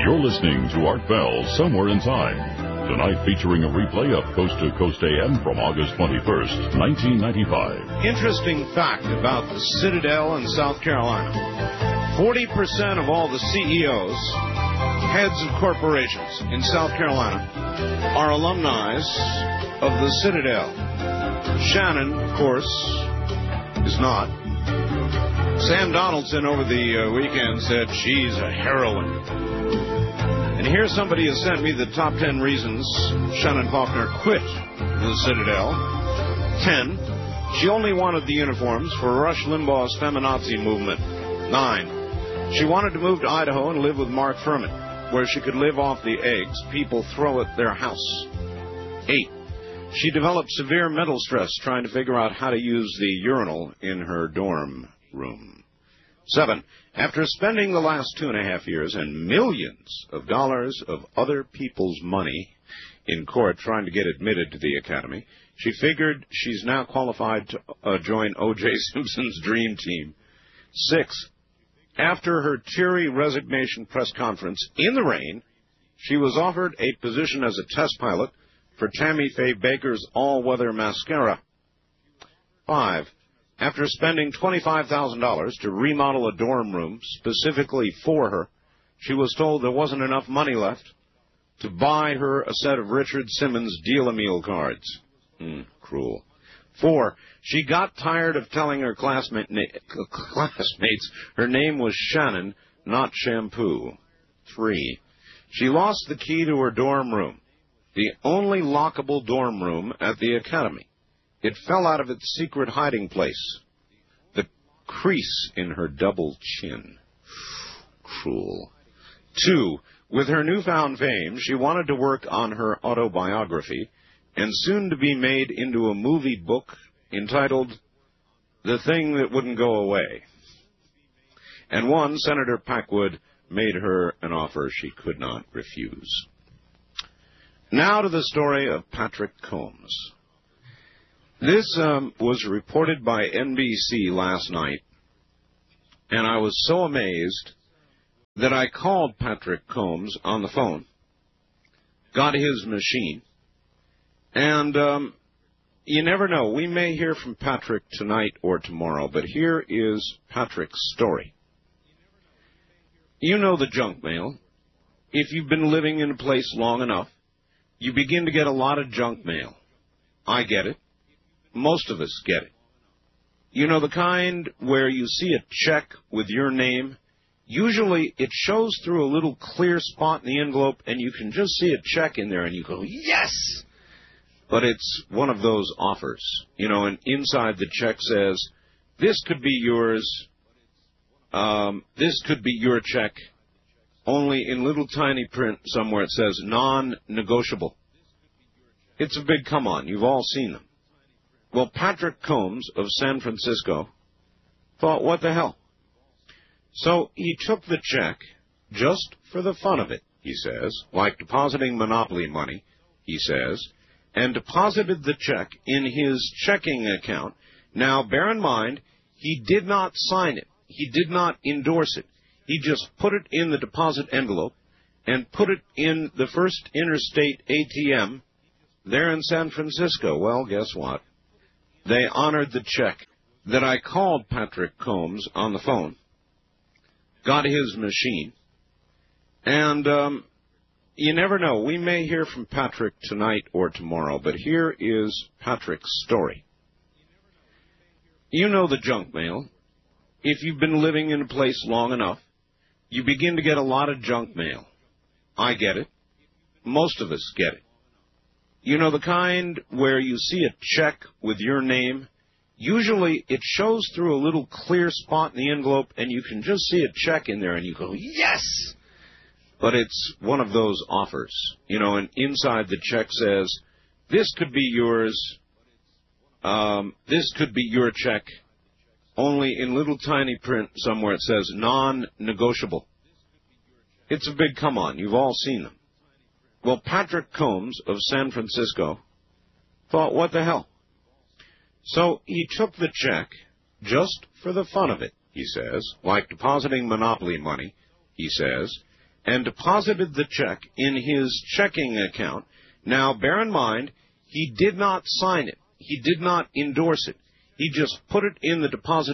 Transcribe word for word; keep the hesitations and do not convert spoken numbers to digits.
You're listening to Art Bell, Somewhere in Time. Tonight featuring a replay of Coast to Coast A M from August twenty-first, nineteen ninety-five. Interesting fact about the Citadel in South Carolina. forty percent of all the C E Os, heads of corporations in South Carolina, are alumni of the Citadel. Shannon, of course, is not. Sam Donaldson over the uh, weekend said she's a heroine. And here somebody has sent me the top ten reasons Shannon Faulkner quit the Citadel. Ten, she only wanted the uniforms for Rush Limbaugh's feminazi movement. Nine, she wanted to move to Idaho and live with Mark Furman, where she could live off the eggs people throw at their house. Eight, she developed severe mental stress trying to figure out how to use the urinal in her dorm room. Seven, after spending the last two and a half years and millions of dollars of other people's money in court trying to get admitted to the academy, she figured she's now qualified to uh, join O J Simpson's dream team. Six, after her teary resignation press conference in the rain, she was offered a position as a test pilot for Tammy Faye Baker's all-weather mascara. Five, after spending twenty-five thousand dollars to remodel a dorm room specifically for her, she was told there wasn't enough money left to buy her a set of Richard Simmons Deal-A-Meal cards. Mm, cruel. Four, she got tired of telling her classmate na- classmates her name was Shannon, not Shampoo. Three, she lost the key to her dorm room, the only lockable dorm room at the academy. It fell out of its secret hiding place, the crease in her double chin. Cruel. Two, with her newfound fame, she wanted to work on her autobiography and soon to be made into a movie book entitled The Thing That Wouldn't Go Away. And one, Senator Packwood, made her an offer she could not refuse. Now to the story of Patrick Combs. This um, was reported by N B C last night, and I was so amazed that I called Patrick Combs on the phone, got his machine, and um, you never know. We may hear from Patrick tonight or tomorrow, but here is Patrick's story. You know the junk mail. If you've been living in a place long enough, you begin to get a lot of junk mail. I get it. Most of us get it. You know, the kind where you see a check with your name. Usually it shows through a little clear spot in the envelope, and you can just see a check in there, and you go, yes! But it's one of those offers. You know, and inside the check says, this could be yours. Um, this could be your check. Only in little tiny print somewhere it says non-negotiable. It's a big come on. You've all seen them. Well, Patrick Combs of San Francisco thought, what the hell? So he took the check just for the fun of it, he says, like depositing Monopoly money, he says, and deposited the check in his checking account. Now, bear in mind, he did not sign it. He did not endorse it. He just put it in the deposit envelope and put it in the First Interstate A T M there in San Francisco. Well, guess what? They honored the check. That I called Patrick Combs on the phone, got his machine, and um, you never know. We may hear from Patrick tonight or tomorrow, but here is Patrick's story. You know the junk mail. If you've been living in a place long enough, you begin to get a lot of junk mail. I get it. Most of us get it. You know, the kind where you see a check with your name. Usually it shows through a little clear spot in the envelope, and you can just see a check in there, and you go, yes! But it's one of those offers. You know, and inside the check says, this could be yours. Um, this could be your check. Only in little tiny print somewhere it says non-negotiable. It's a big come on. You've all seen them. Well, Patrick Combs of San Francisco thought, what the hell? So he took the check just for the fun of it, he says, like depositing Monopoly money, he says, and deposited the check in his checking account. Now, bear in mind, he did not sign it. He did not endorse it. He just put it in the deposit